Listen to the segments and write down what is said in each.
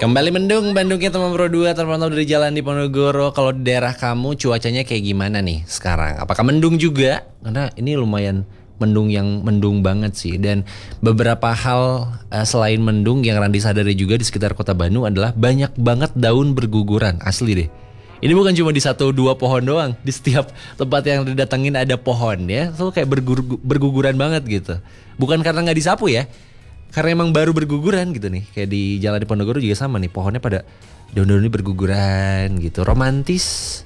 Kembali mendung, Bandungnya teman Pro 2 terpantau dari Jalan Diponegoro. Kalau di daerah kamu cuacanya kayak gimana nih sekarang? Apakah mendung juga? Karena ini lumayan mendung banget sih. Dan beberapa hal selain mendung yang Randi sadari juga di sekitar kota Bandung adalah banyak banget daun berguguran, asli deh. Ini bukan cuma di 1-2 pohon doang. Di setiap tempat yang didatengin ada pohon ya. Selalu kayak berguguran banget gitu. Bukan karena gak disapu ya, karena emang baru berguguran gitu nih. Kayak di Jalan Diponegoro juga sama nih, pohonnya pada daun-daunnya berguguran gitu. Romantis.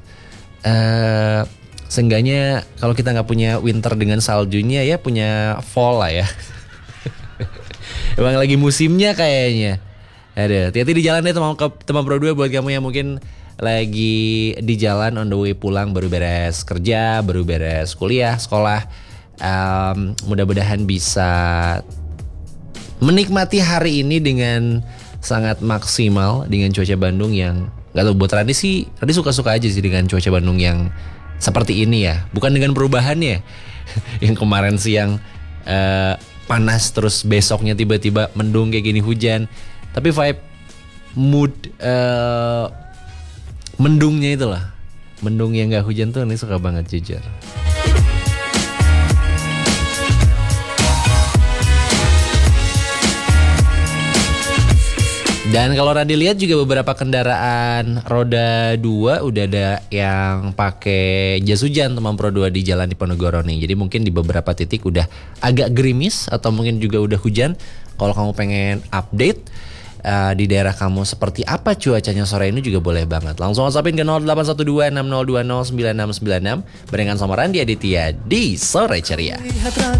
Seenggaknya kalau kita gak punya winter dengan saljunya ya punya fall lah ya. Emang lagi musimnya kayaknya. Aduh, hati-hati di jalan deh teman Pro 2 buat kamu yang mungkin lagi di jalan on the way pulang, baru beres kerja, baru beres kuliah, sekolah. Mudah-mudahan bisa menikmati hari ini dengan sangat maksimal dengan cuaca Bandung yang gak tau, buat Randi sih, Randi suka-suka aja sih dengan cuaca Bandung yang seperti ini ya. Bukan dengan perubahannya yang kemarin siang panas terus besoknya tiba-tiba mendung kayak gini hujan. Tapi vibe mood mendungnya itulah, mendung yang gak hujan tuh ini suka banget jujur. Dan kalau Randi lihat juga beberapa kendaraan roda 2 udah ada yang pakai jas hujan teman Pro 2 di Jalan Diponegoro nih. Jadi mungkin di beberapa titik udah agak gerimis atau mungkin juga udah hujan. Kalau kamu pengen update di daerah kamu seperti apa cuacanya sore ini juga boleh banget. Langsung WhatsAppin ke 081260209696 barengan sama Randi Aditya di Sore Ceria.